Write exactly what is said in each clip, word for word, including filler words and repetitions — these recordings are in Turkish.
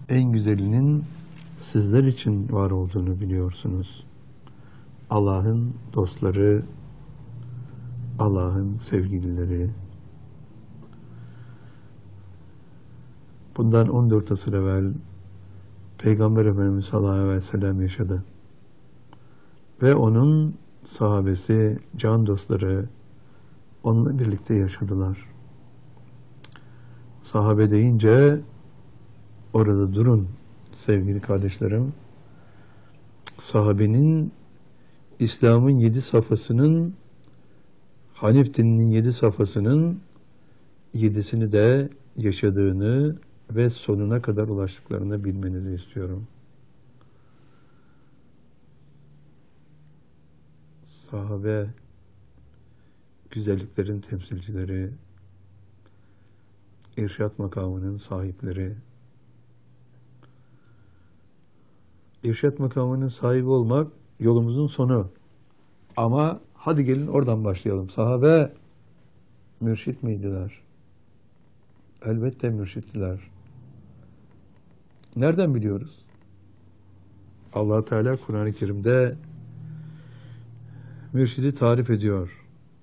en güzelinin sizler için var olduğunu biliyorsunuz. Allah'ın dostları, Allah'ın sevgilileri. Bundan on dört asır evvel Peygamber Efendimiz sallallahu aleyhi ve sellem yaşadı. Ve onun sahabesi, can dostları onunla birlikte yaşadılar. Sahabe deyince orada durun sevgili kardeşlerim. Sahabenin İslam'ın yedi safhasının, Hanif dininin yedi safhasının yedisini de yaşadığını ve sonuna kadar ulaştıklarını bilmenizi istiyorum. Sahabe güzelliklerin temsilcileri, irşat makamının sahipleri. İrşat makamının sahibi olmak yolumuzun sonu. Ama hadi gelin oradan başlayalım. Sahabe mürşit miydiler? Elbette mürşittiler. Nereden biliyoruz? Allah Teala Kur'an-ı Kerim'de mürşidi tarif ediyor.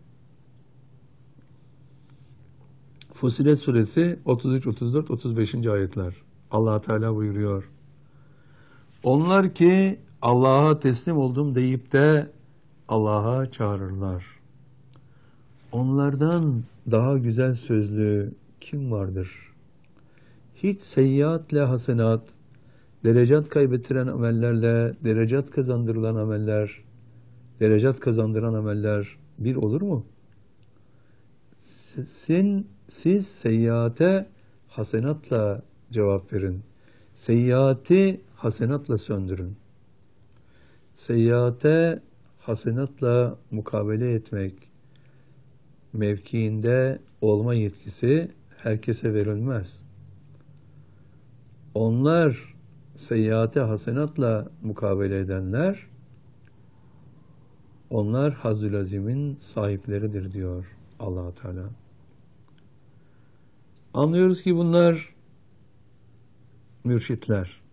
Fussilet suresi otuz üç, otuz dört, otuz beşinci ayetler. Allah Teala buyuruyor. Onlar ki Allah'a teslim oldum deyip de Allah'a çağırırlar. Onlardan daha güzel sözlü kim vardır? Hiç seyyiatle hasenat, derecat kaybettiren amellerle derecat kazandırılan ameller, derecat kazandıran ameller bir olur mu? Sizin, siz seyyiate hasenatla cevap verin. Seyyiati hasenatla söndürün. Seyyiate hasenatla mukabele etmek mevkiinde olma yetkisi herkese verilmez. Onlar seyyiate hasenatla mukabele edenler, onlar Hazzül Azim'in sahipleridir diyor Allah Teala. Anlıyoruz ki bunlar mürşitler.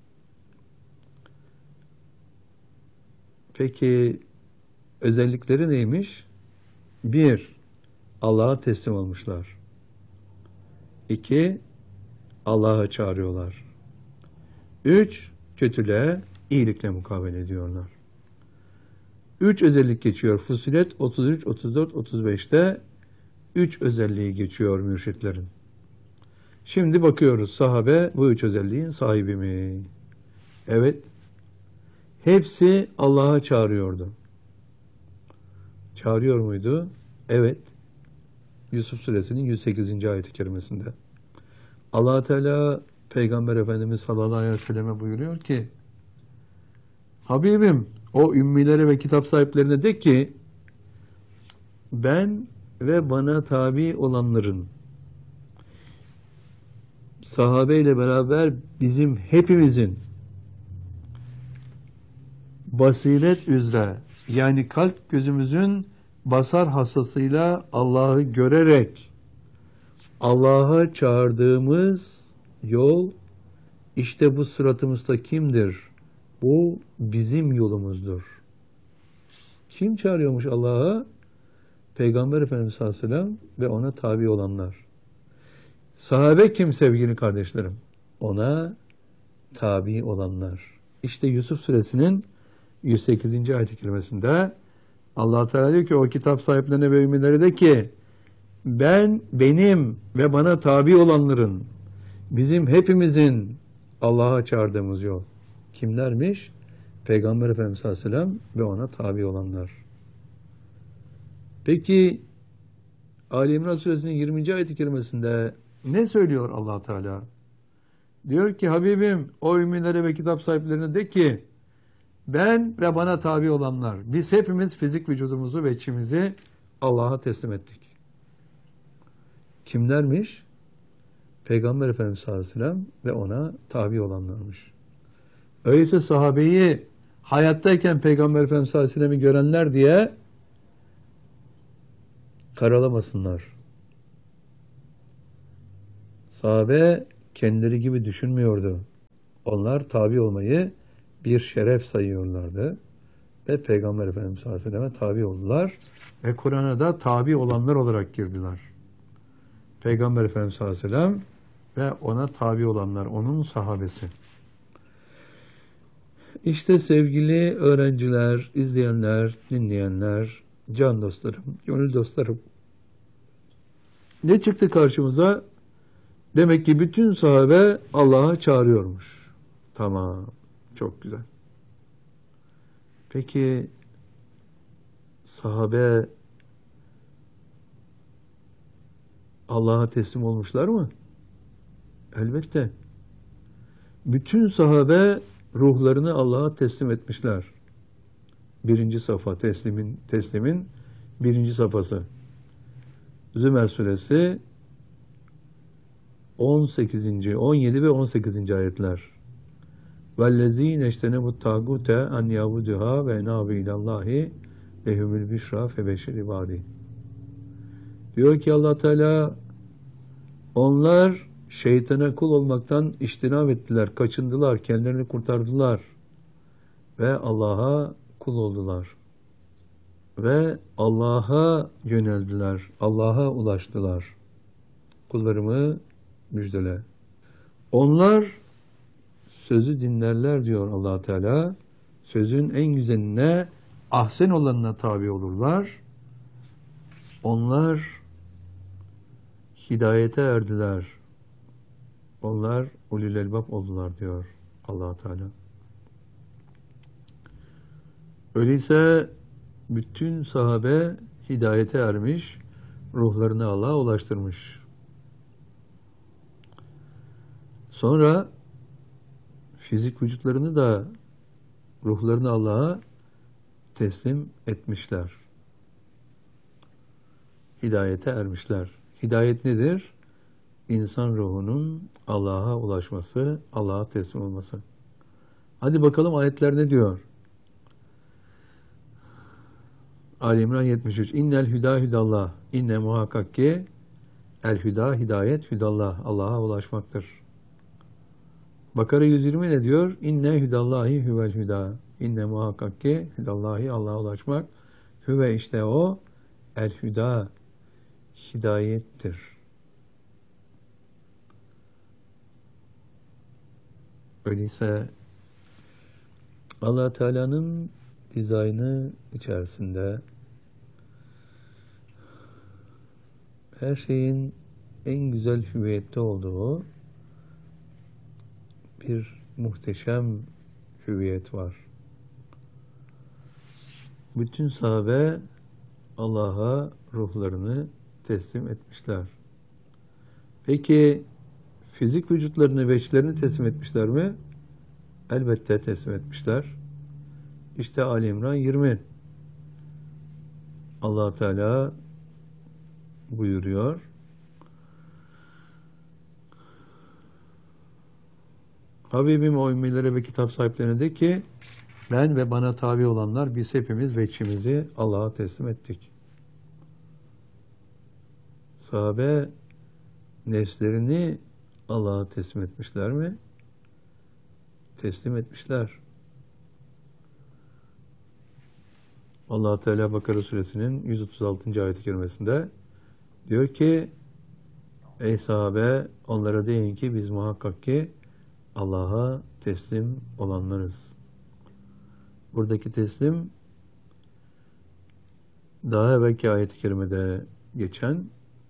Peki özellikleri neymiş? Bir, Allah'a teslim olmuşlar. İki, Allah'a çağırıyorlar. Üç, kötülüğe iyilikle mukabele ediyorlar. Üç özellik geçiyor. Fussilet otuz üç, otuz dört, otuz beşte üç özelliği geçiyor mürşitlerin. Şimdi bakıyoruz sahabe bu üç özelliğin sahibi mi? Evet. Hepsi Allah'a çağırıyordu. Çağırıyor muydu? Evet. Yusuf suresinin yüz sekizinci ayet-i kerimesinde. Allah Teala Peygamber Efendimiz sallallahu aleyhi ve selleme buyuruyor ki Habibim o ümmilere ve kitap sahiplerine de ki ben ve bana tabi olanların sahabeyle beraber bizim hepimizin basiret üzere yani kalp gözümüzün basar hassasıyla Allah'ı görerek Allah'a çağırdığımız yol işte bu sırat-ı müstakimdir. Bu bizim yolumuzdur. Kim çağırıyormuş Allah'a? Peygamber Efendimiz sallallahu aleyhi ve sellem ve ona tabi olanlar. Sahabe kim sevgili kardeşlerim? Ona tabi olanlar. İşte Yusuf suresinin yüz sekizinci ayet-i kerimesinde Allah Teala diyor ki o kitap sahiplerine ve ümmileri de ki ben, benim ve bana tabi olanların bizim hepimizin Allah'a çağırdığımız yol. Kimlermiş? Peygamber Efendimiz sallallahu aleyhi ve sellem ve ona tabi olanlar. Peki Ali İmran suresinin yirminci ayet-i kerimesinde ne söylüyor Allah Teala? Diyor ki Habibim o ümmilere ve kitap sahiplerine de ki ben ve bana tabi olanlar biz hepimiz fizik vücudumuzu ve içimizi Allah'a teslim ettik. Kimlermiş? Peygamber Efendimiz sallallahu aleyhi ve sellem ve ona tabi olanlarmış. Öyleyse sahabeyi hayattayken Peygamber Efendimiz sallallahu aleyhi ve sellem'i görenler diye karalamasınlar. Sahabe kendileri gibi düşünmüyordu. Onlar tabi olmayı bir şeref sayıyorlardı. Ve Peygamber Efendimiz sallallahu aleyhi ve selleme tabi oldular. Ve Kur'an'a da tabi olanlar olarak girdiler. Peygamber Efendimiz sallallahu aleyhi ve sellem ve ona tabi olanlar, onun sahabesi. İşte sevgili öğrenciler, izleyenler, dinleyenler, can dostlarım, gönül dostlarım. Ne çıktı karşımıza? Demek ki bütün sahabe Allah'a çağırıyormuş. Tamam, çok güzel. Peki sahabe Allah'a teslim olmuşlar mı? Elbette. Bütün sahabe ruhlarını Allah'a teslim etmişler. Birinci safa, teslimin, teslimin birinci safhası. Zümer suresi on sekizinci, on yedi ve on sekizinci ayetler. وَالَّذ۪ينَ اَجْتَنَبُوا التَّاغُوتَ اَنْ يَعْبُدُهَا وَاَنَابُوا اِلَى اللّٰهِ لَهُمُ الْبِشْرَى فَبَشِّرْ عِبَادِهِ. Diyor ki Allah Teala, onlar şeytana kul olmaktan iştinab ettiler, kaçındılar, kendilerini kurtardılar ve Allah'a kul oldular. Ve Allah'a yöneldiler, Allah'a ulaştılar. Kullarımı müjdele. Onlar sözü dinlerler diyor Allah Teala. Sözün en güzeline, ahsen olanına tabi olurlar. Onlar hidayete erdiler. Onlar ulul elbab oldular diyor Allah Teala. Öyleyse bütün sahabe hidayete ermiş, ruhlarını Allah'a ulaştırmış. Sonra fizik vücutlarını da ruhlarını Allah'a teslim etmişler. Hidayete ermişler. Hidayet nedir? İnsan ruhunun Allah'a ulaşması, Allah'a teslim olması. Hadi bakalım ayetler ne diyor? Ali İmran yetmiş üç. İnnel hüda hüdallah. İnne muhakkak ki el hüda hidayet hüdallah. Allah'a ulaşmaktır. Bakara yüz yirmi ne diyor? İnne hüdallahi hüvel hüda. İnne muhakkak ki hüdallahi Allah'a ulaşmak. Hüve işte o el hüda hidayettir. Öyleyse Allah Teala'nın dizaynı içerisinde her şeyin en güzel hüviyette olduğu bir muhteşem hüviyet var. Bütün sahabe Allah'a ruhlarını teslim etmişler. Peki fizik vücutlarını ve içlerini teslim etmişler mi? Elbette teslim etmişler. İşte Ali İmran yirmi. Allah Teala buyuruyor. Habibim o ümmilere ve kitap sahiplerine de ki ben ve bana tabi olanlar biz hepimiz veçimizi Allah'a teslim ettik. Sahabe nefslerini Allah'a teslim etmişler mi? Teslim etmişler. Allah Teala Bakara suresinin yüz otuz altıncı ayet-i kerimesinde diyor ki ey sahabe onlara deyin ki biz muhakkak ki Allah'a teslim olanlarız. Buradaki teslim daha evvelki ayet-i kerimede geçen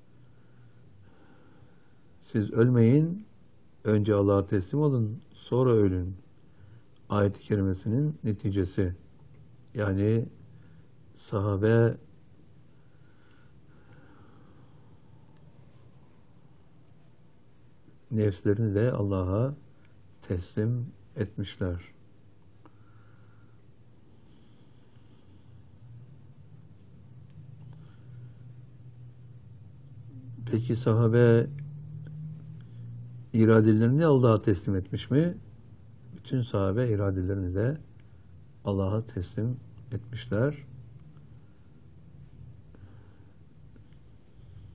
siz ölmeyin, önce Allah'a teslim olun, sonra ölün ayet-i kerimesinin neticesi. Yani sahabe nefslerini de Allah'a teslim etmişler. Peki sahabe iradelerini Allah'a teslim etmiş mi? Bütün sahabe iradelerini de Allah'a teslim etmişler.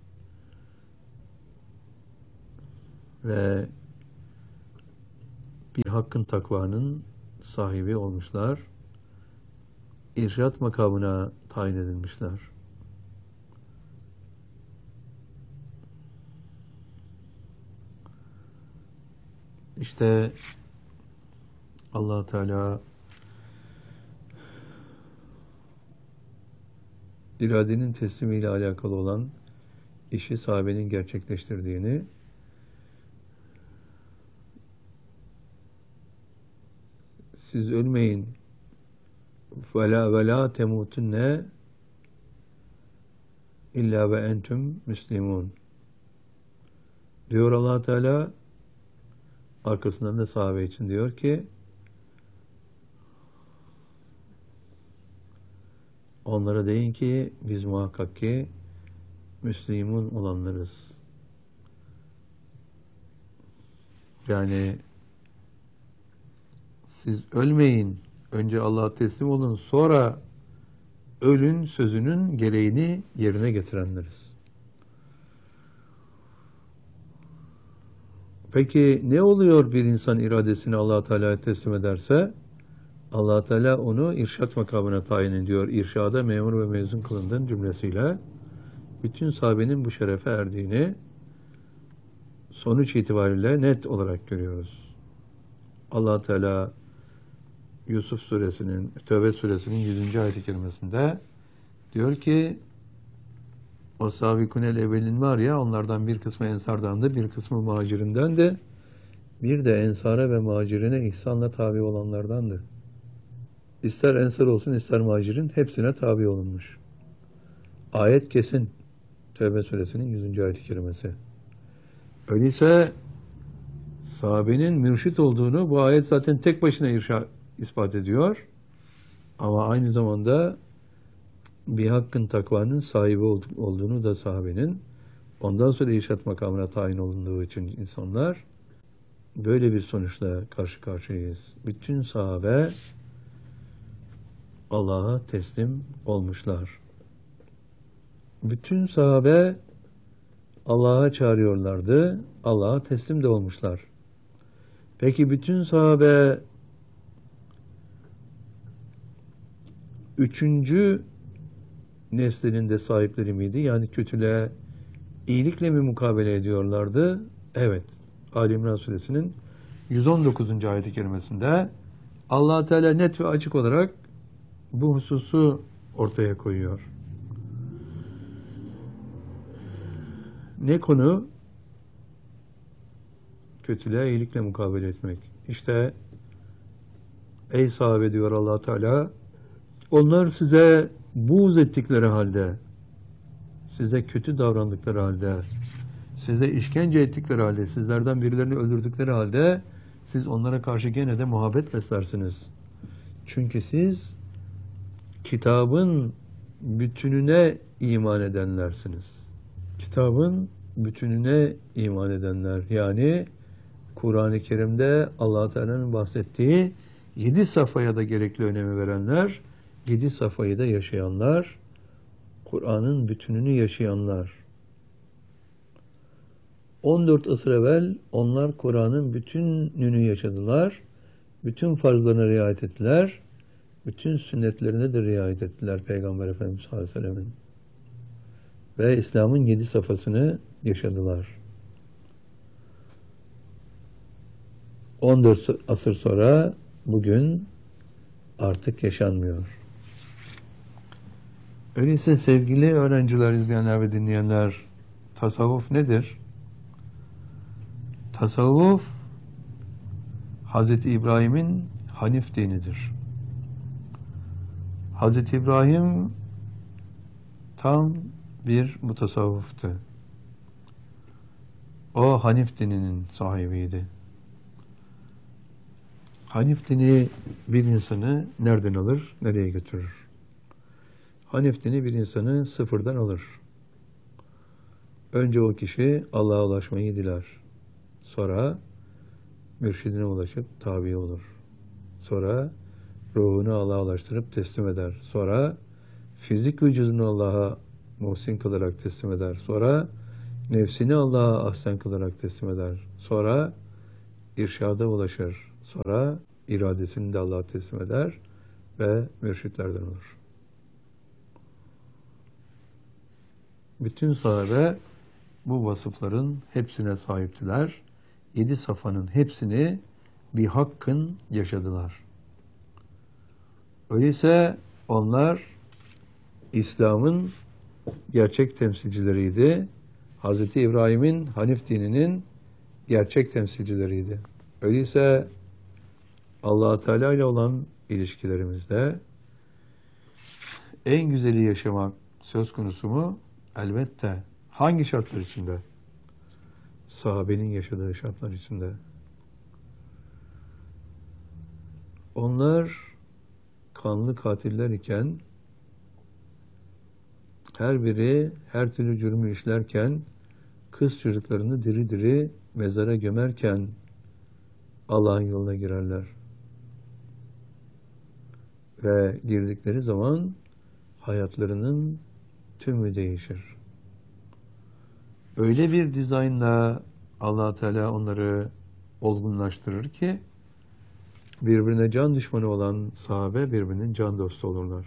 Ve bir hakkın takvanın sahibi olmuşlar. İrşad makamına tayin edilmişler. İşte Allah Teala iradenin teslimiyle alakalı olan işi sahabenin gerçekleştirdiğini, siz ölmeyin ve la ve la temutunne illa ve entüm müslimun diyor Allah Teala. Arkasından da sahabe için diyor ki, onlara deyin ki biz muhakkak ki Müslüman olanlarız. Yani siz ölmeyin, önce Allah'a teslim olun, sonra ölün sözünün gereğini yerine getirenleriz. Peki ne oluyor bir insan iradesini Allah Teala'ya teslim ederse? Allah Teala onu irşat makamına tayin ediyor. İrşada memur ve mezun kılındığın cümlesiyle bütün sahabenin bu şerefe erdiğini sonuç itibariyle net olarak görüyoruz. Allah Teala Yusuf suresinin, Tevbe suresinin yüzüncü ayet-i kerimesinde diyor ki, o sabikunel evvelin var ya, onlardan bir kısmı ensardandı, bir kısmı muhacirinden de, bir de ensara ve muhacirine ihsanla tabi olanlardandı. İster ensar olsun ister muhacirin hepsine tabi olunmuş. Ayet kesin. Tevbe suresinin yüzüncü ayet-i kerimesi. Öyleyse sahabenin mürşit olduğunu bu ayet zaten tek başına irşa, ispat ediyor. Ama aynı zamanda bir hakkın takvanın sahibi olduğunu da sahabenin, ondan sonra irşat makamına tayin olunduğu için insanlar, böyle bir sonuçla karşı karşıyayız. Bütün sahabe Allah'a teslim olmuşlar. Bütün sahabe Allah'a çağırıyorlardı, Allah'a teslim de olmuşlar. Peki bütün sahabe üçüncü neslinin de sahipleri miydi? Yani kötülüğe iyilikle mi mukabele ediyorlardı? Evet. Ali İmran suresinin yüz on dokuzuncu ayet-i kerimesinde Allah Teala net ve açık olarak bu hususu ortaya koyuyor. Ne konu? Kötülüğe iyilikle mukabele etmek. İşte ey sahabe diyor Allah Teala, onlar size buğz ettikleri halde, size kötü davrandıkları halde, size işkence ettikleri halde, sizlerden birilerini öldürdükleri halde siz onlara karşı gene de muhabbet beslersiniz. Çünkü siz kitabın bütününe iman edenlersiniz. Kitabın bütününe iman edenler, yani Kur'an-ı Kerim'de Allah Teala'nın bahsettiği yedi safhaya da gerekli önemi verenler, yedi safhayı da yaşayanlar, Kur'an'ın bütününü yaşayanlar. on dört asır evvel onlar Kur'an'ın bütününü yaşadılar, bütün farzlarına riayet ettiler, bütün sünnetlerine de riayet ettiler Peygamber Efendimiz sallallahu aleyhi ve sellem'in. Ve İslam'ın yedi safhasını yaşadılar. on dört asır sonra bugün artık yaşanmıyor. Öyleyse sevgili öğrenciler, izleyenler ve dinleyenler, tasavvuf nedir? Tasavvuf, Hazreti İbrahim'in Hanif dinidir. Hazreti İbrahim tam bir mutasavvıftı. O Hanif dininin sahibiydi. Hanif dini bir insanı nereden alır, nereye götürür? Hanif dini bir insanı sıfırdan alır. Önce o kişi Allah'a ulaşmayı diler. Sonra mürşidine ulaşıp tabi olur. Sonra ruhunu Allah'a ulaştırıp teslim eder. Sonra fizik vücudunu Allah'a muhsin kılarak teslim eder. Sonra nefsini Allah'a ahsen kılarak teslim eder. Sonra irşada ulaşır. Sonra iradesini de Allah'a teslim eder ve mürşitlerden olur. Bütün sahabe bu vasıfların hepsine sahiptiler. Yedi safanın hepsini bir hakkın yaşadılar. Öyleyse onlar İslam'ın gerçek temsilcileriydi. Hazreti İbrahim'in Hanif dininin gerçek temsilcileriydi. Öyleyse Allah-u Teala ile olan ilişkilerimizde en güzeli yaşamak söz konusu mu? Elbette. Hangi şartlar içinde? Sahabenin yaşadığı şartlar içinde. Onlar kanlı katiller iken, her biri her türlü cürmü işlerken, kız çocuklarını diri diri mezara gömerken Allah'ın yoluna girerler. Ve girdikleri zaman hayatlarının tümü değişir. Öyle bir dizaynla Allah Teala onları olgunlaştırır ki birbirine can düşmanı olan sahabe birbirinin can dostu olurlar.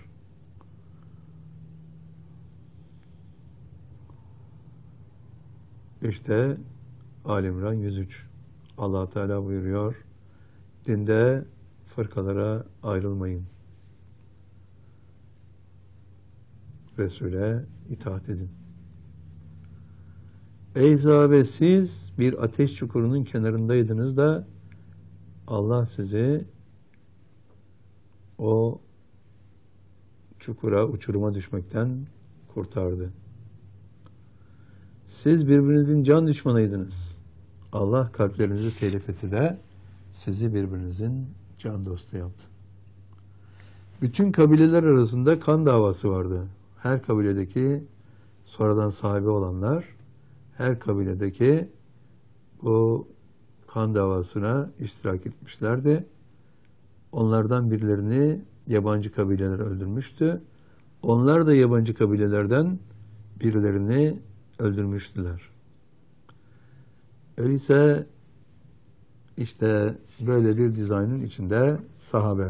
İşte Ali İmran yüz üç. Allah Teala buyuruyor, dinde fırkalara ayrılmayın. Resul'e itaat edin. Ey sahabe, siz bir ateş çukurunun kenarındaydınız da Allah sizi o çukura, uçuruma düşmekten kurtardı. Siz birbirinizin can düşmanıydınız. Allah kalplerinizi telif etti de sizi birbirinizin can dostu yaptı. Bütün kabileler arasında kan davası vardı. Her kabiledeki sonradan sahibi olanlar, her kabiledeki bu kan davasına iştirak etmişlerdi. Onlardan birilerini yabancı kabileler öldürmüştü. Onlar da yabancı kabilelerden birilerini öldürmüştüler. Öyleyse işte böyle bir dizaynın içinde sahabe.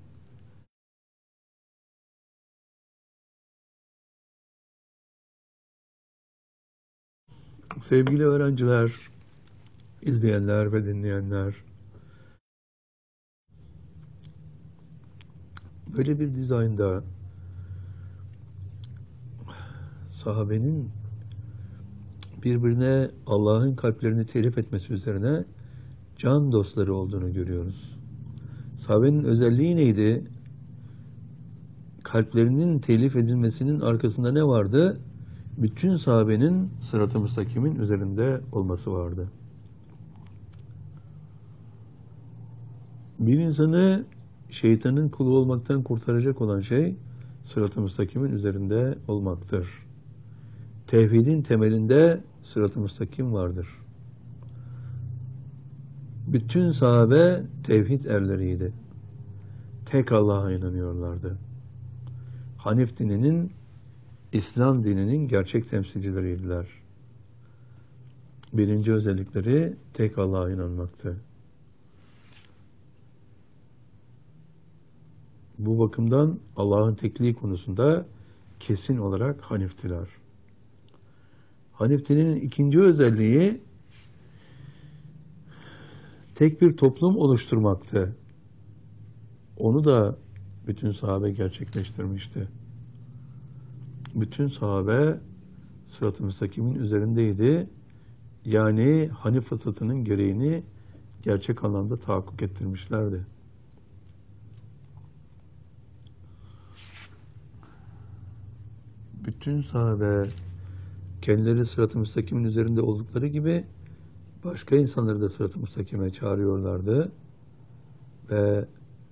Sevgili öğrenciler, izleyenler ve dinleyenler, böyle bir dizaynda sahabenin birbirine Allah'ın kalplerini telif etmesi üzerine can dostları olduğunu görüyoruz. Sahabenin özelliği neydi? Kalplerinin telif edilmesinin arkasında ne vardı? Bütün sahabenin sırat-ı müstakimin üzerinde olması vardı. Bir insanı şeytanın kulu olmaktan kurtaracak olan şey sırat-ı müstakimin üzerinde olmaktır. Tevhidin temelinde sırat-ı müstakim vardır. Bütün sahabe tevhid erleriydi. Tek Allah'a inanıyorlardı. Hanif dininin, İslam dininin gerçek temsilcileriydiler. Birinci özellikleri tek Allah'a inanmaktı. Bu bakımdan Allah'ın tekliği konusunda kesin olarak Haniftiler. Hanif dininin ikinci özelliği tek bir toplum oluşturmaktı. Onu da bütün sahabe gerçekleştirmişti. Bütün sahabe sırat-ı müstakimin üzerindeydi. Yani Hanif fıtratının gereğini gerçek anlamda tahakkuk ettirmişlerdi. Bütün sahabe kendileri sırat-ı müstakimin üzerinde oldukları gibi başka insanları da sırat-ı müstakime çağırıyorlardı ve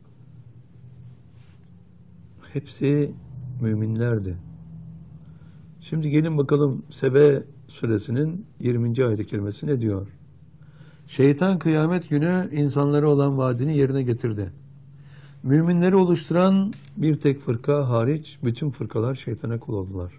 hepsi müminlerdi. Şimdi gelin bakalım Sebe suresinin yirminci ayet-i kerimesi ne diyor? Şeytan kıyamet günü insanlara olan vaadini yerine getirdi. Müminleri oluşturan bir tek fırka hariç bütün fırkalar şeytana kul oldular.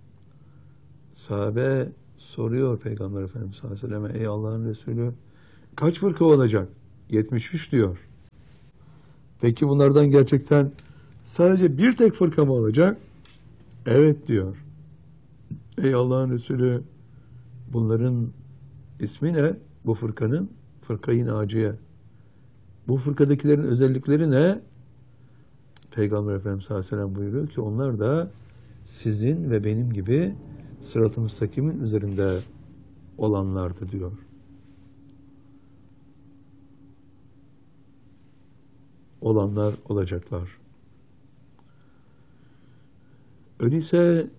Sahabe soruyor Peygamber Efendimiz sallallahu aleyhi ve sellem, ey Allah'ın Resulü, kaç fırka olacak? yetmiş üç diyor. Peki bunlardan gerçekten sadece bir tek fırka mı olacak? Evet diyor. Ey Allah'ın Resulü, bunların ismi ne? Bu fırkanın? Fırkayı Naciye. Bu fırkadakilerin özellikleri ne? Peygamber Efendimiz sallallahu aleyhi ve sellem buyuruyor ki onlar da sizin ve benim gibi sırat-ı müstakimin üzerinde olanlardı diyor. Olanlar olacaklar. Öyleyse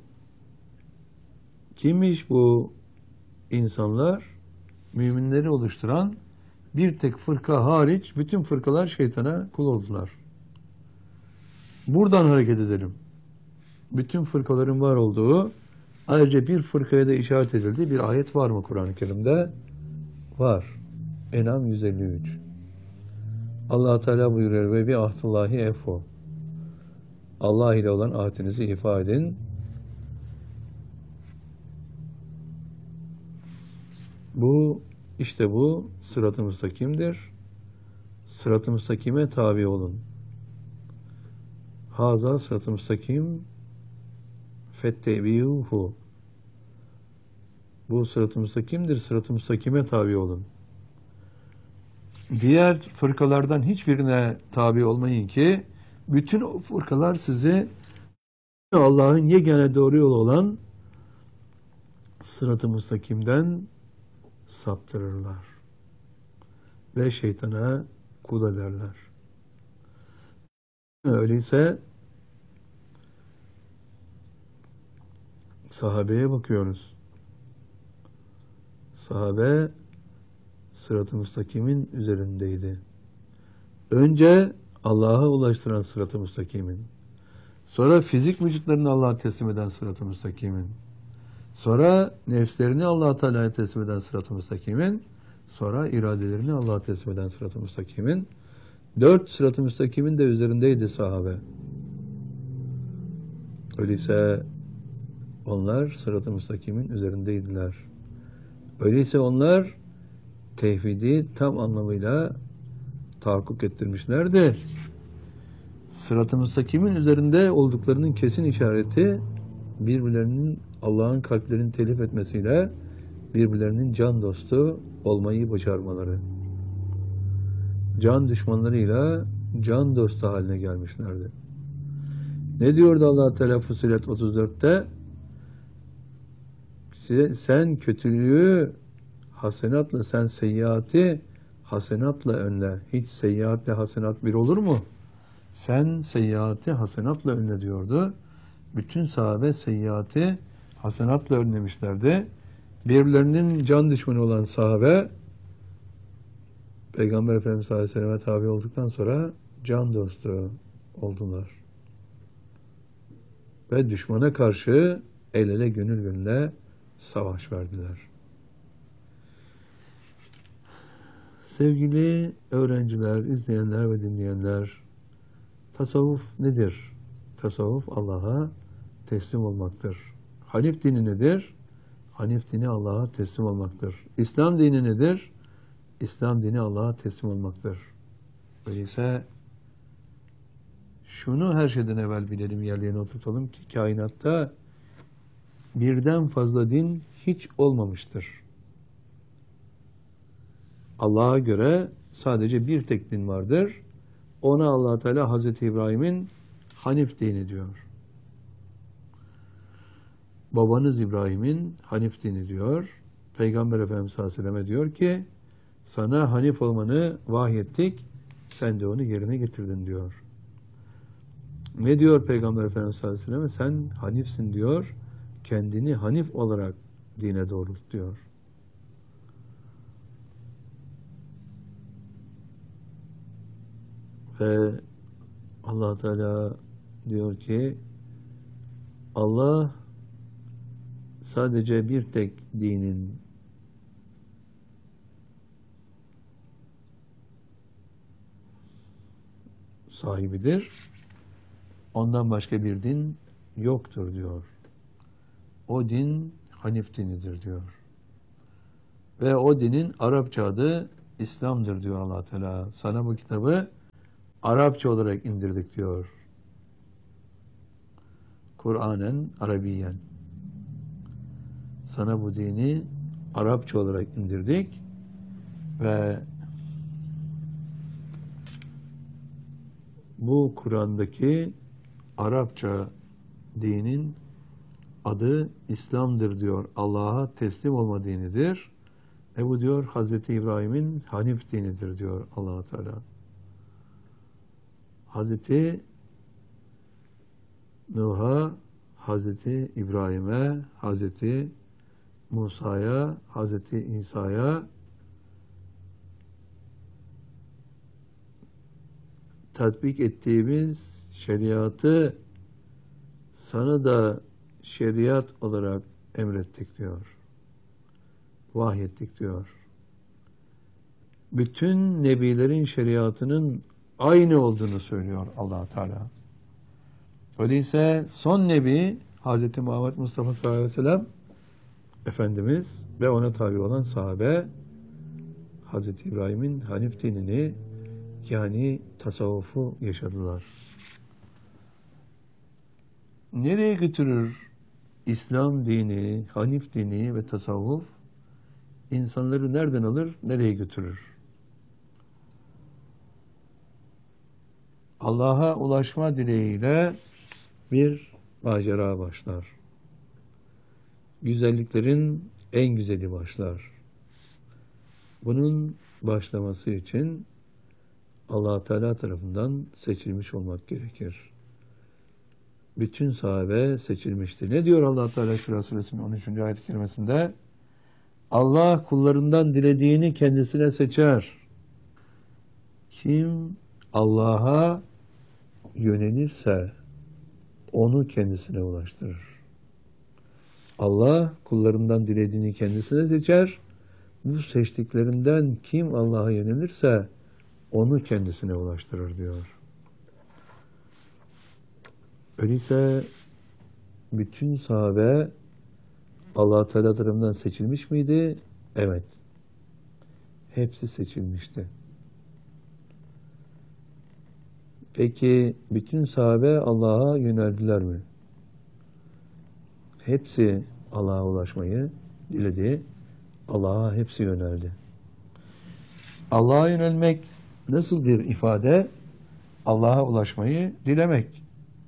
kimmiş bu insanlar? Müminleri oluşturan bir tek fırka hariç bütün fırkalar şeytana kul oldular. Buradan hareket edelim. Bütün fırkaların var olduğu, ayrıca bir fırkaya da işaret edildiği bir ayet var mı Kur'an-ı Kerim'de? Var. En'am yüz elli üç. Allah Teala buyuruyor ve bi ahdullahi efo. Allah ile olan ahdinizi ifa edin. Bu işte bu sırat-ı müstakimdir. Sırat-ı müstakime tabi olun. Haza sırat-ı müstakim fettebi'uhu. Bu sırat-ı müstakimdir. Sırat-ı müstakime tabi olun. Diğer fırkalardan hiçbirine tabi olmayın ki bütün o fırkalar sizi Allah'ın yegane doğru yolu olan sırat-ı müstakimden saptırırlar ve şeytana kul ederler. Öyleyse sahabeye bakıyoruz. Sahabe sırat-ı müstakimin üzerindeydi. Önce Allah'a ulaştıran sırat-ı müstakimin, sonra fizik vücutlarını Allah'a teslim eden sırat-ı müstakimin, sonra nefslerini Allah-u Teala'ya teslim eden sırat-ı müstakimin, sonra iradelerini Allah'a teslim eden sırat-ı müstakimin, dört sırat-ı müstakimin de üzerindeydi sahabe. Öyleyse onlar sırat-ı müstakimin üzerindeydiler. Öyleyse onlar tevhidi tam anlamıyla tahakkuk ettirmişlerdi. Sırat-ı müstakimin üzerinde olduklarının kesin işareti birbirlerinin Allah'ın kalplerini telif etmesiyle birbirlerinin can dostu olmayı başarmaları. Can düşmanlarıyla can dostu haline gelmişlerdi. Ne diyordu Allah Teala Fussilet otuz dörtte? Sen kötülüğü hasenatla, sen seyyiatı hasenatla önle. Hiç seyyiatle hasenat bir olur mu? Sen seyyiatı hasenatla önle diyordu. Bütün sahabe seyyiatı hasenatla önlemişlerdi. Birbirlerinin can düşmanı olan sahabe Peygamber Efendimiz sallallahu aleyhi ve sellem'e tabi olduktan sonra can dostu oldular. Ve düşmana karşı el ele gönül gönüle savaş verdiler. Sevgili öğrenciler, izleyenler ve dinleyenler, tasavvuf nedir? Tasavvuf Allah'a teslim olmaktır. Hanif dini nedir? Hanif dini Allah'a teslim olmaktır. İslam dini nedir? İslam dini Allah'a teslim olmaktır. Öyleyse şunu her şeyden evvel bilelim, yerlerine oturtalım ki kainatta birden fazla din hiç olmamıştır. Allah'a göre sadece bir tek din vardır. Ona Allah Teala Hazreti İbrahim'in Hanif dini diyor. Babanız İbrahim'in Hanif dini diyor. Peygamber Efendimiz sallallahu aleyhi ve selleme diyor ki sana Hanif olmanı vahyettik, sen de onu yerine getirdin diyor. Ne diyor Peygamber Efendimiz sallallahu aleyhi ve selleme? Sen Hanifsin diyor, kendini Hanif olarak dine doğrult diyor. Ve Allah Teala diyor ki Allah sadece bir tek dinin sahibidir. Ondan başka bir din yoktur diyor. O din Hanif dinidir diyor. Ve o dinin Arapça adı İslam'dır diyor Allah Teala. Sana bu kitabı Arapça olarak indirdik diyor. Kur'anen Arabiyen. Sana bu dini Arapça olarak indirdik ve bu Kur'an'daki Arapça dinin adı İslam'dır diyor. Allah'a teslim olma dinidir. E bu diyor Hazreti İbrahim'in Hanif dinidir diyor Allah Teala. Hazreti Nuh'a, Hazreti İbrahim'e, Hazreti Musa'ya, Hazreti İsa'ya tatbik ettiğimiz şeriatı sana da şeriat olarak emrettik diyor. Vahyettik diyor. Bütün nebilerin şeriatının aynı olduğunu söylüyor Allah Teala. Öyleyse son nebi Hz. Muhammed Mustafa sallallahu aleyhi ve sellem Efendimiz ve ona tabi olan sahabe Hz. İbrahim'in Hanif dinini yani tasavvufu yaşadılar. Nereye götürür İslam dini, Hanif dini ve tasavvuf? İnsanları nereden alır, nereye götürür? Allah'a ulaşma dileğiyle bir macera başlar. Güzelliklerin en güzeli başlar. Bunun başlaması için Allah Teala tarafından seçilmiş olmak gerekir. Bütün sahabe seçilmişti. Ne diyor Allah Teala Şura Suresinin on üçüncü ayet-i kerimesinde? Allah kullarından dilediğini kendisine seçer. Kim Allah'a yönelirse onu kendisine ulaştırır. Allah kullarından dilediğini kendisine seçer. Bu seçtiklerinden kim Allah'a yönelirse onu kendisine ulaştırır diyor. Öyleyse bütün sahabe Allah Teala tarafından seçilmiş miydi? Evet. Hepsi seçilmişti. Peki bütün sahabe Allah'a yöneldiler mi? Hepsi Allah'a ulaşmayı diledi. Allah'a hepsi yöneldi. Allah'a yönelmek nasıl bir ifade? Allah'a ulaşmayı dilemek.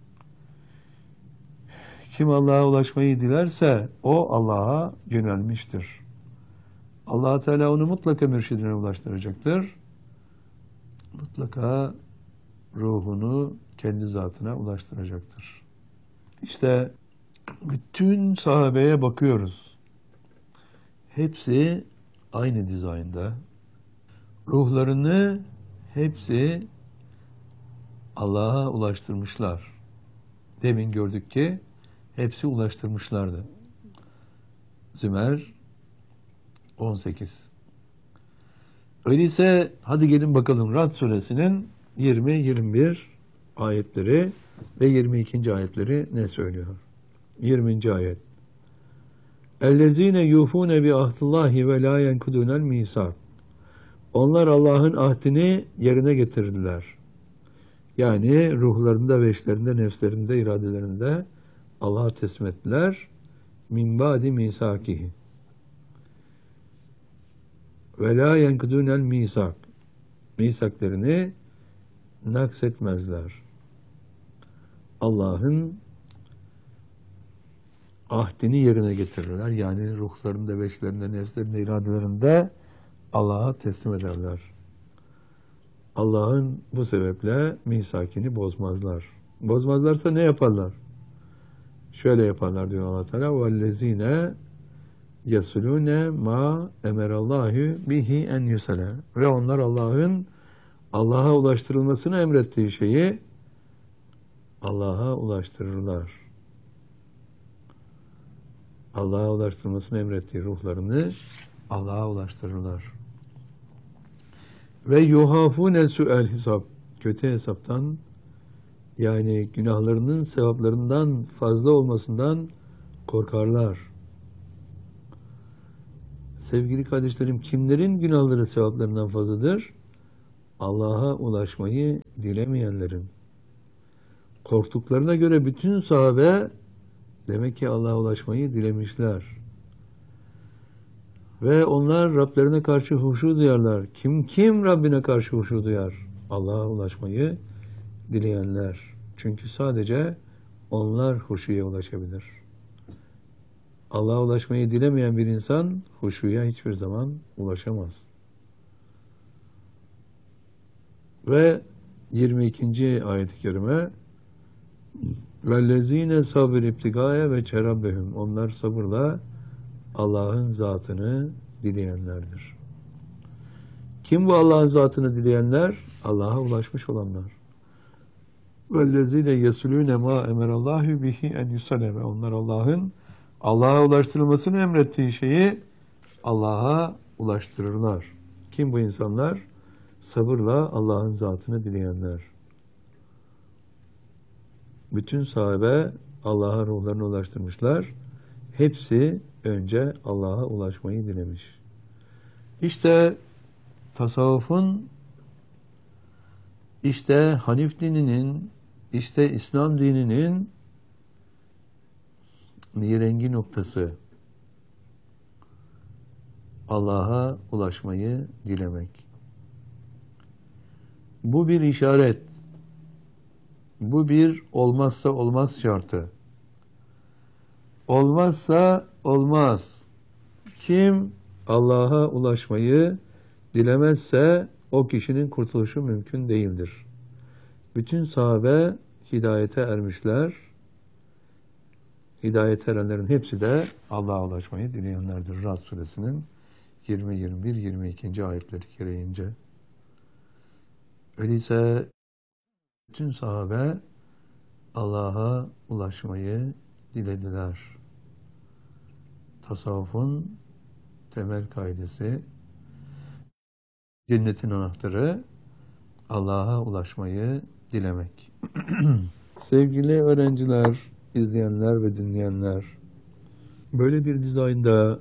Kim Allah'a ulaşmayı dilerse o Allah'a yönelmiştir. Allah Teala onu mutlaka mürşidine ulaştıracaktır. Mutlaka ruhunu kendi zatına ulaştıracaktır. İşte bütün sahabeye bakıyoruz. Hepsi aynı dizaynda. Ruhlarını hepsi Allah'a ulaştırmışlar. Demin gördük ki hepsi ulaştırmışlardı. Zümer on sekiz. Öyleyse hadi gelin bakalım Rad suresinin yirmi yirmi bir ayetleri ve yirmi ikinci ayetleri ne söylüyor? yirminci ayet. Ellezine yufune bi ahdillahi ve la yenkudunel misak. Onlar Allah'ın ahdini yerine getirdiler. Yani ruhlarında ve eşlerinde, nefslerinde, iradelerinde Allah'a teslim ettiler. Min ba'di misakihi. Ve la yenkudunel misak. Misaklerini naksetmezler. Allah'ın ahdini yerine getirirler. Yani ruhlarında, beşlerinde, nefslerinde, iradelerinde Allah'a teslim ederler. Allah'ın bu sebeple misakini bozmazlar. Bozmazlarsa ne yaparlar? Şöyle yaparlar diyor Allah Teala. وَالَّذ۪ينَ يَسُلُونَ مَا اَمَرَ اللّٰهُ بِهِ اَنْ يُسَلَى. Ve onlar Allah'ın Allah'a ulaştırılmasını emrettiği şeyi Allah'a ulaştırırlar. Allah'a ulaştırmasını emrettiği ruhlarını Allah'a ulaştırırlar. Ve yuhafune su'el hesap. Kötü hesaptan, yani günahlarının sevaplarından fazla olmasından korkarlar. Sevgili kardeşlerim, kimlerin günahları sevaplarından fazladır? Allah'a ulaşmayı dilemeyenlerin. Korktuklarına göre bütün sahabe demek ki Allah'a ulaşmayı dilemişler. Ve onlar Rablerine karşı huşu duyarlar. Kim kim Rabbine karşı huşu duyar? Allah'a ulaşmayı dileyenler. Çünkü sadece onlar huşuya ulaşabilir. Allah'a ulaşmayı dilemeyen bir insan huşuya hiçbir zaman ulaşamaz. Ve yirmi ikinci ayet-i kerime وَالَّذ۪ينَ sabir iptigâye ve çerabbehum. Onlar sabırla Allah'ın zatını dileyenlerdir. Kim bu Allah'ın zatını dileyenler? Allah'a ulaşmış olanlar. وَالَّذ۪ينَ يَسُلُونَ مَا اَمَرَ اللّٰهُ بِهِ اَنْ يُسَلَمَ. Onlar Allah'ın Allah'a ulaştırılmasını emrettiği şeyi Allah'a ulaştırırlar. Kim bu insanlar? Sabırla Allah'ın zatını dileyenler. Bütün sahabe Allah'a ruhlarını ulaştırmışlar. Hepsi önce Allah'a ulaşmayı dilemiş. İşte tasavvufun, işte Hanif dininin, işte İslam dininin nirengi noktası Allah'a ulaşmayı dilemek. Bu bir işaret. Bu bir olmazsa olmaz şartı. Olmazsa olmaz. Kim Allah'a ulaşmayı dilemezse o kişinin kurtuluşu mümkün değildir. Bütün sahabe hidayete ermişler. Hidayete erenlerin hepsi de Allah'a ulaşmayı dileyenlerdir. Rad suresinin yirmi, yirmi bir, yirmi iki. ayetleri gereğince. Öyleyse bütün sahabe Allah'a ulaşmayı dilediler. Tasavvufun temel kaidesi, cennetin anahtarı Allah'a ulaşmayı dilemek. Sevgili öğrenciler, izleyenler ve dinleyenler, böyle bir dizaynda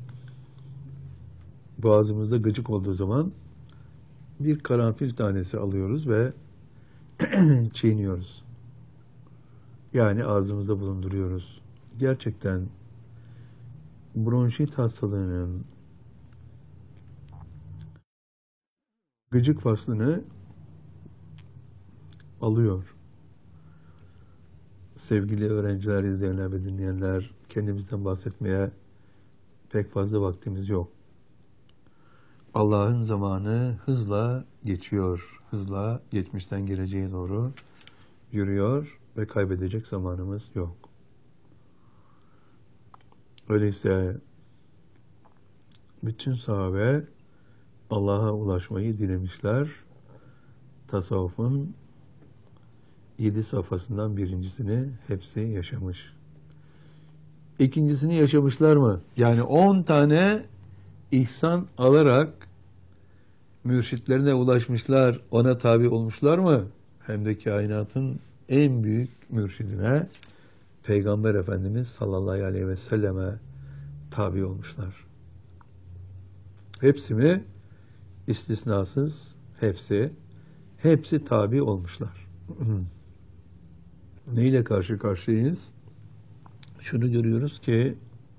boğazımızda gıcık olduğu zaman bir karanfil tanesi alıyoruz ve çiğniyoruz. Yani ağzımızda bulunduruyoruz. Gerçekten bronşit hastalığının gıcık faslını alıyor. Sevgili öğrenciler, izleyenler ve dinleyenler, kendimizden bahsetmeye pek fazla vaktimiz yok. Allah'ın zamanı hızla geçiyor. Hızla geçmişten geleceğe doğru yürüyor ve kaybedecek zamanımız yok. Öyleyse bütün sahabe Allah'a ulaşmayı dilemişler. Tasavvufun yedi safhasından birincisini hepsi yaşamış. İkincisini yaşamışlar mı? Yani on tane ihsan alarak mürşitlerine ulaşmışlar, ona tabi olmuşlar mı? Hem de kainatın en büyük mürşidine, Peygamber Efendimiz sallallahu aleyhi ve selleme tabi olmuşlar. Hepsi mi? İstisnasız hepsi. Hepsi tabi olmuşlar. Neyle karşı karşıyayız? Şunu görüyoruz ki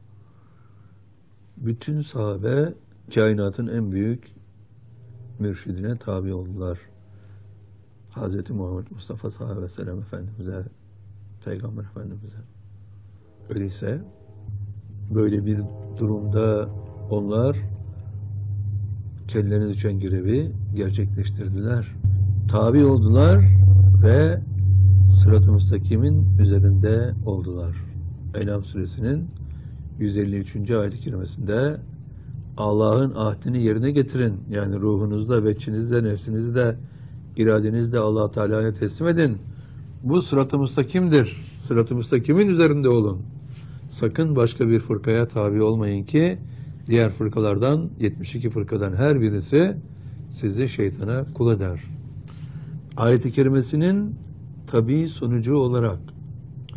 bütün sahabe kainatın en büyük mürşidine tabi oldular. Hazreti Muhammed Mustafa sallallahu aleyhi ve sellem Efendimiz'e, Peygamber Efendimiz'e. Öyleyse böyle bir durumda onlar kendilerine düşen görevi gerçekleştirdiler. Tabi oldular ve sırat-ı müstakimin üzerinde oldular. En'am suresinin yüz elli üçüncü ayet-i kerimesinde Allah'ın ahdini yerine getirin. Yani ruhunuzda, veçinizde, nefsinizde, iradenizde Allah Teala'ya teslim edin. Bu sırat-ı müstakimdir. Sırat-ı müstakimin üzerinde olun. Sakın başka bir fırkaya tabi olmayın ki diğer fırkalardan, yetmiş iki fırkadan her birisi sizi şeytana kul eder. Ayet-i kerimesinin tabii sonucu olarak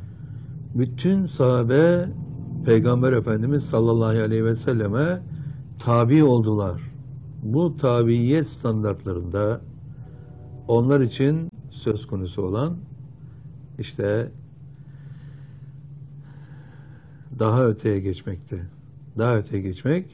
bütün sahabe Peygamber Efendimiz sallallahu aleyhi ve selleme tabi oldular. Bu tabiyet standartlarında onlar için söz konusu olan işte daha öteye geçmekte. Daha öteye geçmek,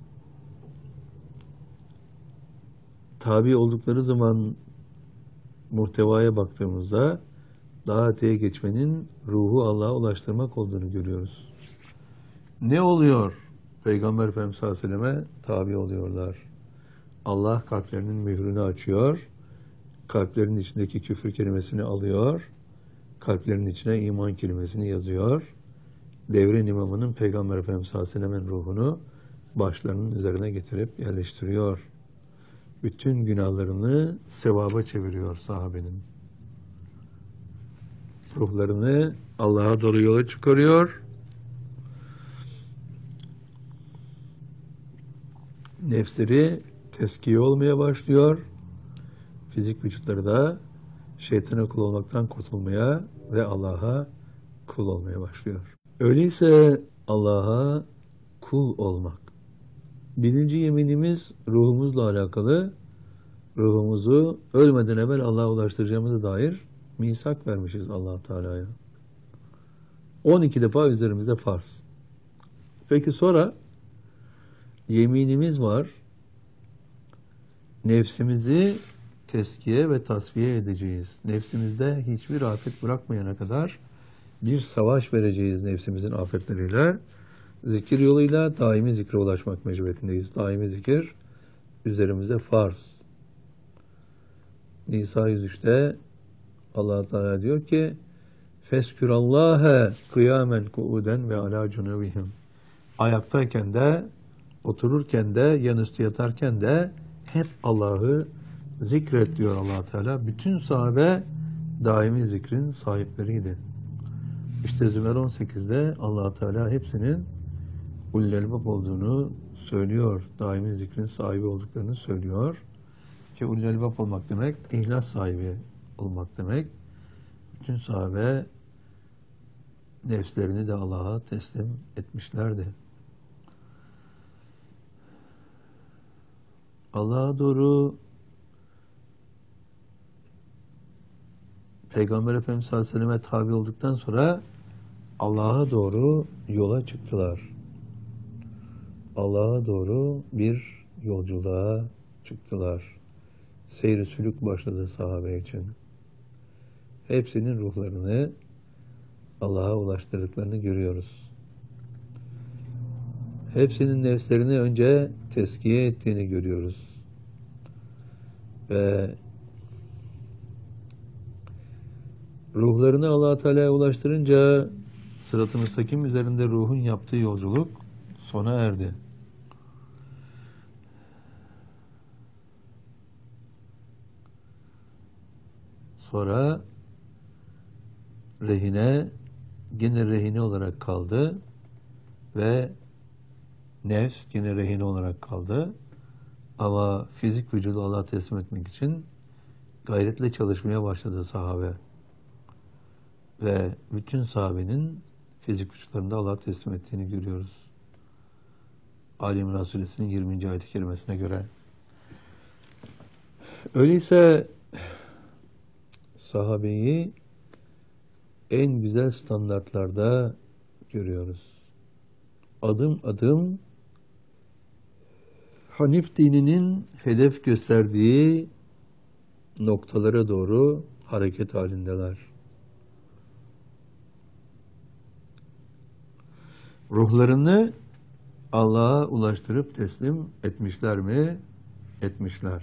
tabi oldukları zaman muhtevaya baktığımızda daha öteye geçmenin ruhu Allah'a ulaştırmak olduğunu görüyoruz. Ne oluyor? Peygamber Efendimiz sallallahu aleyhi ve selleme tabi oluyorlar. Allah kalplerinin mührünü açıyor. Kalplerin içindeki küfür kelimesini alıyor. Kalplerin içine iman kelimesini yazıyor. Devrin imamının Peygamber Efendimiz sallallahu aleyhi ve sellemin ruhunu başlarının üzerine getirip yerleştiriyor. Bütün günahlarını sevaba çeviriyor sahabenin. Ruhlarını Allah'a doğru yola çıkarıyor. Nefsleri teskiye olmaya başlıyor. Fizik vücutları da şeytana kul olmaktan kurtulmaya ve Allah'a kul olmaya başlıyor. Öyleyse Allah'a kul olmak. Birinci yeminimiz ruhumuzla alakalı. Ruhumuzu ölmeden evvel Allah'a ulaştıracağımıza dair misak vermişiz Allah Teala'ya. on iki defa üzerimizde farz. Peki sonra yeminimiz var. Nefsimizi teskiye ve tasfiye edeceğiz. Nefsimizde hiçbir afet bırakmayana kadar bir savaş vereceğiz nefsimizin afetleriyle. Zikir yoluyla daimi zikre ulaşmak mecburiyetindeyiz. Daimi zikir üzerimize farz. Nisa yüz üçte Allah Teala diyor ki Feskürallâhe kıyamen kuuden ve alâ cunubihim. Ayaktayken de, otururken de, yanüstü yatarken de hep Allah'ı zikret diyor Allah Teala. Bütün sahabe daimi zikrin sahipleriydi. İşte Zümer on sekizde Allah Teala hepsinin ulul elbab olduğunu söylüyor. Daimi zikrin sahibi olduklarını söylüyor. Ki ulul elbab olmak demek, ihlas sahibi olmak demek. Bütün sahabe nefslerini de Allah'a teslim etmişlerdi. Allah'a doğru Peygamber Efendimiz sallallahu aleyhi ve selleme tabi olduktan sonra Allah'a doğru yola çıktılar. Allah'a doğru bir yolculuğa çıktılar. Seyr-i sülük başladı sahabe için. Hepsinin ruhlarını Allah'a ulaştırdıklarını görüyoruz. Hepsinin nefslerini önce teskiye ettiğini görüyoruz. Ve ruhlarını Allah Teala'ya ulaştırınca sırat-ı müstakim üzerinde ruhun yaptığı yolculuk sona erdi. Sonra rehine, gene rehine olarak kaldı ve nefs gene rehine olarak kaldı. Ama fizik vücudu Allah'a teslim etmek için gayretle çalışmaya başladı sahabe. Ve bütün sahabenin fizik vücutlarında Allah'a teslim ettiğini görüyoruz. Ali İmran Suresi'nin yirminci ayet-i kerimesine göre. Öyleyse sahabeyi en güzel standartlarda görüyoruz. Adım adım Hanif dininin hedef gösterdiği noktalara doğru hareket halindeler. Ruhlarını Allah'a ulaştırıp teslim etmişler mi? Etmişler.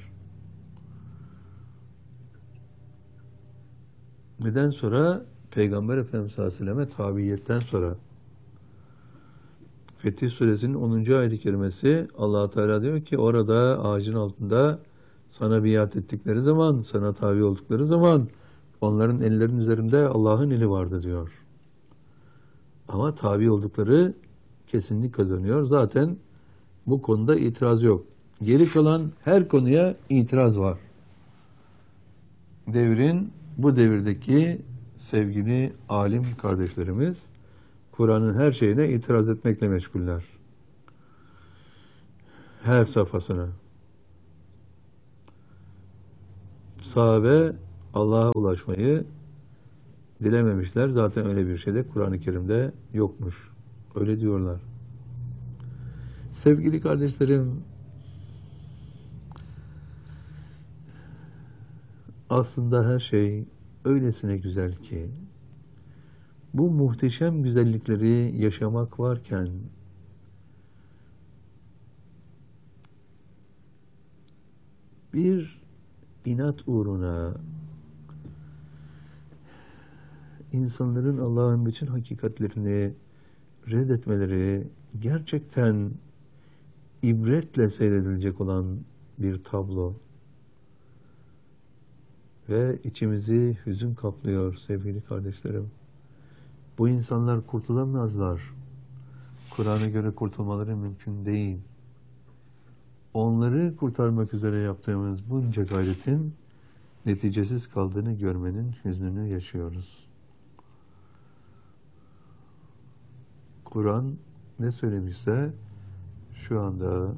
Neden sonra? Peygamber Efendimiz sallallahu aleyhi ve selleme tabiiyetten sonra. Fetih Suresinin onuncu ayet-i kerimesi Allah Teala diyor ki orada ağacın altında sana biat ettikleri zaman, sana tabi oldukları zaman onların ellerinin üzerinde Allah'ın eli vardı diyor. Ama tabi oldukları kesinlik kazanıyor. Zaten bu konuda itiraz yok. Geri kalan her konuya itiraz var. Devrin, bu devirdeki sevgili alim kardeşlerimiz Kur'an'ın her şeyine itiraz etmekle meşguller. her safhasına. Sahabe Allah'a ulaşmayı dilememişler. Zaten öyle bir şey de Kur'an-ı Kerim'de yokmuş. Öyle diyorlar. Sevgili kardeşlerim, aslında her şey öylesine güzel ki bu muhteşem güzellikleri yaşamak varken bir inat uğruna insanların Allah'ın bütün hakikatlerini reddetmeleri gerçekten ibretle seyredilecek olan bir tablo ve içimizi hüzün kaplıyor sevgili kardeşlerim. Bu insanlar kurtulamazlar. Kur'an'a göre kurtulmaları mümkün değil. Onları kurtarmak üzere yaptığımız bunca gayretin neticesiz kaldığını görmenin hüznünü yaşıyoruz. Kur'an ne söylemişse şu anda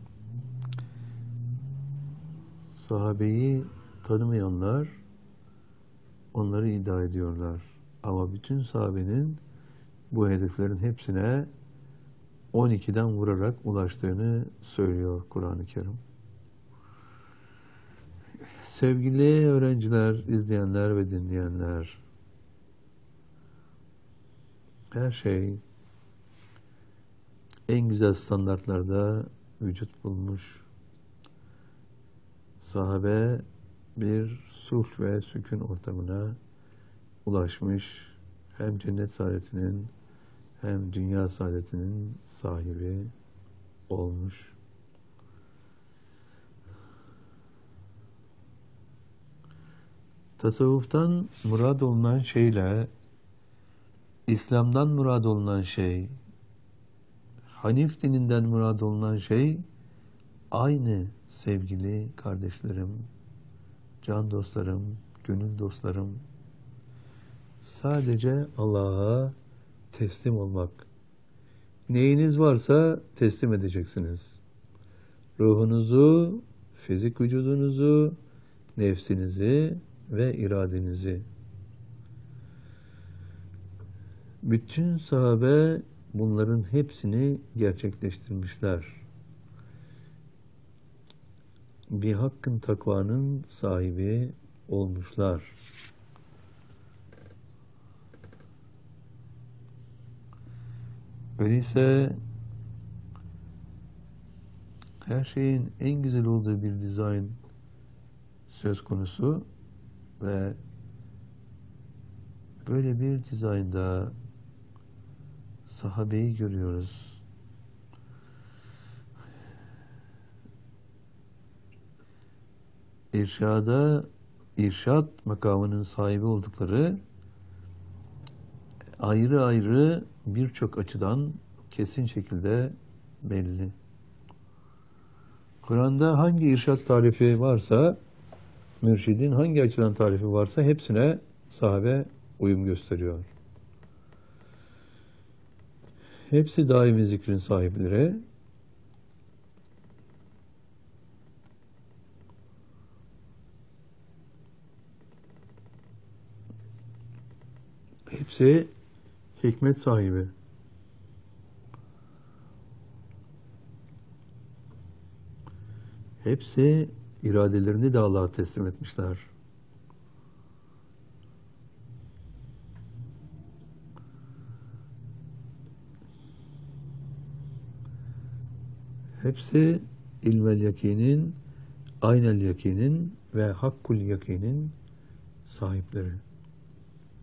sahabeyi tanımayanlar onları iddia ediyorlar. Ama bütün sahabenin bu hedeflerin hepsine on ikiden vurarak ulaştığını söylüyor Kur'an-ı Kerim. Sevgili öğrenciler, izleyenler ve dinleyenler, her şey en güzel standartlarda vücut bulmuş. Sahabe bir sulh ve sükun ortamına ulaşmış. Hem cennet saadetinin hem dünya saadetinin sahibi olmuş. Tasavvuftan murad olunan şeyle İslam'dan murad olunan şey, Hanif dininden murad olunan şey aynı sevgili kardeşlerim, can dostlarım, gönül dostlarım. Sadece Allah'a teslim olmak. Neyiniz varsa teslim edeceksiniz. Ruhunuzu, fizik vücudunuzu, nefsinizi ve iradenizi. Bütün sahabe bunların hepsini gerçekleştirmişler. Bir hakkın takvanın sahibi olmuşlar. Öyleyse her şeyin en güzel olduğu bir dizayn söz konusu ve böyle bir dizaynda sahabeyi görüyoruz. İrşada, irşad makamının sahibi oldukları ayrı ayrı birçok açıdan kesin şekilde belli. Kur'an'da hangi irşad tarifi varsa, mürşidin hangi açıdan tarifi varsa hepsine sahabe uyum gösteriyor. Hepsi daimi zikrin sahipleri. Hepsi hikmet sahibi. Hepsi iradelerini de Allah'a teslim etmişler. Hepsi ilmel yakinin, aynel yakinin ve hakkul yakinin sahipleri.